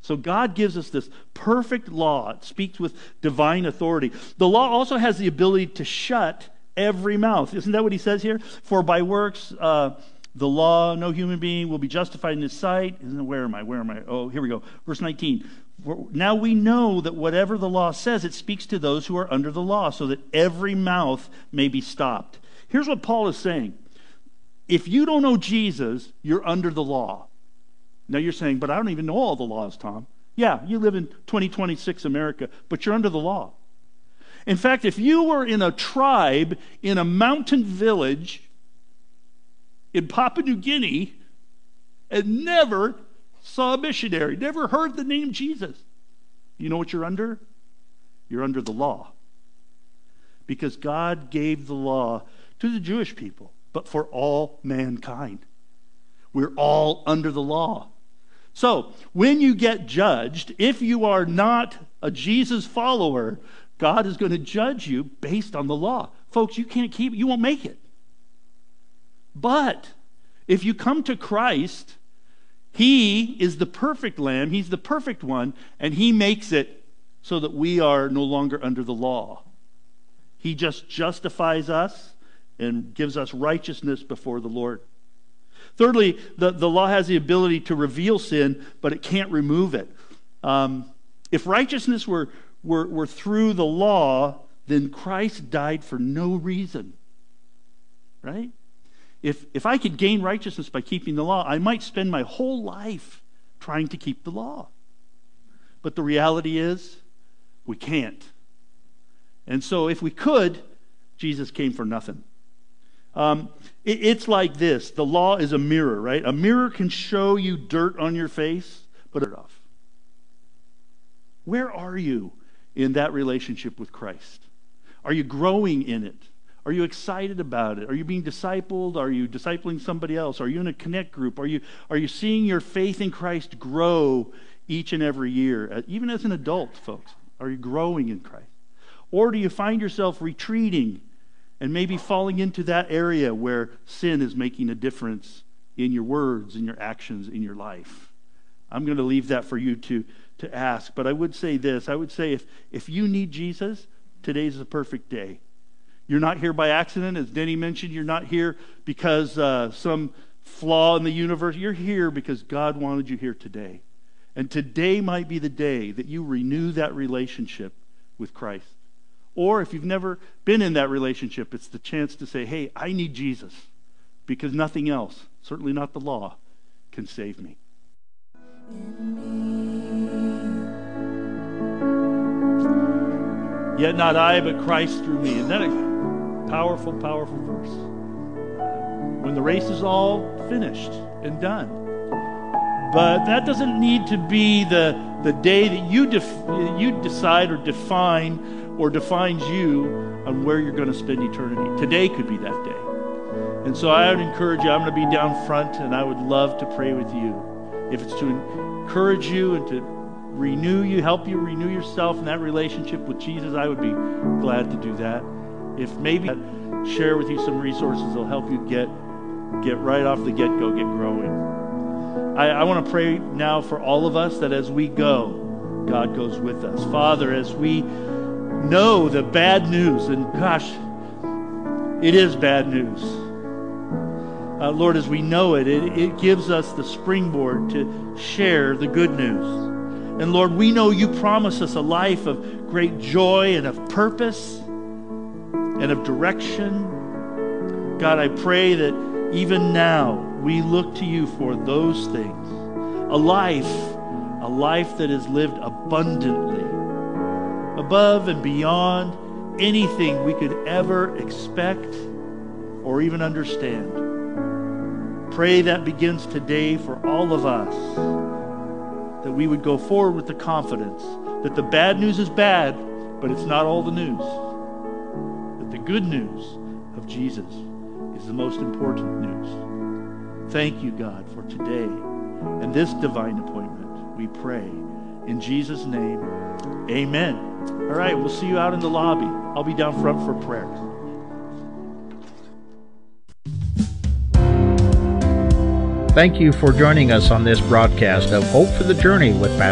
So God gives us this perfect law. It speaks with divine authority. The law also has the ability to shut every mouth. Isn't that what he says here? For by works, the law, no human being will be justified in his sight. Where am I? Oh, here we go. Verse 19. Now we know that whatever the law says, it speaks to those who are under the law, so that every mouth may be stopped. Here's what Paul is saying. If you don't know Jesus, you're under the law. Now you're saying, but I don't even know all the laws, Tom. Yeah, you live in 2026 America, but you're under the law. In fact, if you were in a tribe in a mountain village in Papua New Guinea and never saw a missionary, never heard the name Jesus, you know what you're under? You're under the law. Because God gave the law to the Jewish people, but for all mankind. We're all under the law. So, when you get judged, if you are not a Jesus follower, God is going to judge you based on the law. Folks, you won't make it. But if you come to Christ, He is the perfect Lamb, He's the perfect one, and He makes it so that we are no longer under the law. He just justifies us and gives us righteousness before the Lord. Thirdly, the law has the ability to reveal sin, but it can't remove it. If righteousness were through the law, then Christ died for no reason. Right? If I could gain righteousness by keeping the law, I might spend my whole life trying to keep the law. But the reality is, we can't. And so if we could, Jesus came for nothing. It's like this. The law is a mirror, right? A mirror can show you dirt on your face, but it off. Where are you in that relationship with Christ? Are you growing in it? Are you excited about it? Are you being discipled? Are you discipling somebody else? Are you in a connect group? Are you seeing your faith in Christ grow each and every year? Even as an adult, folks, are you growing in Christ? Or do you find yourself retreating and maybe falling into that area where sin is making a difference in your words, in your actions, in your life? I'm going to leave that for you to ask. But I would say this. I would say if you need Jesus, today's the perfect day. You're not here by accident. As Denny mentioned, you're not here because some flaw in the universe. You're here because God wanted you here today. And today might be the day that you renew that relationship with Christ. Or if you've never been in that relationship, it's the chance to say, hey, I need Jesus, because nothing else, certainly not the law, can save me. Yet not I, but Christ through me. Isn't that a powerful, powerful verse? When the race is all finished and done. But that doesn't need to be the day that you decide or define or defines you on where you're going to spend eternity. Today could be that day. And so I would encourage you, I'm going to be down front, and I would love to pray with you. If it's to encourage you and to renew you, help you renew yourself in that relationship with Jesus, I would be glad to do that. If maybe share with you some resources that'll help you get right off the get-go, get growing. I want to pray now for all of us that as we go, God goes with us. Father, as we know the bad news, and gosh, it is bad news. Lord, as we know it gives us the springboard to share the good news. And Lord, we know you promise us a life of great joy and of purpose and of direction. God, I pray that even now we look to you for those things. A life that is lived abundantly, above and beyond anything we could ever expect or even understand. Pray that begins today for all of us, that we would go forward with the confidence that the bad news is bad, but it's not all the news. That the good news of Jesus is the most important news. Thank you, God, for today and this divine appointment. We pray in Jesus' name, amen. All right, we'll see you out in the lobby. I'll be down front for prayer. Thank you for joining us on this broadcast of Hope for the Journey with Pastor